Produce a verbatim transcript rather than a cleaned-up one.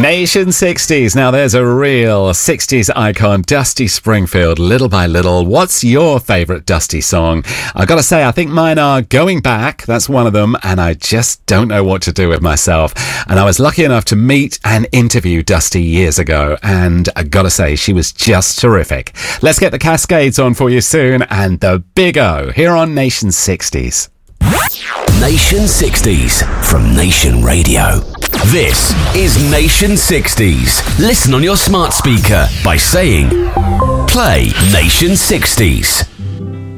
Nation sixties. Now there's a real sixties icon, Dusty Springfield, Little by Little. What's your favourite Dusty song? I've got to say, I think mine are Going Back. That's one of them, and I just don't know what to do with myself. And I was lucky enough to meet and interview Dusty years ago, and I've got to say, she was just terrific. Let's get the Cascades on for you soon, and the Big O here on Nation sixties. Nation sixties from Nation Radio. This is Nation sixties. Listen on your smart speaker by saying, play Nation sixties.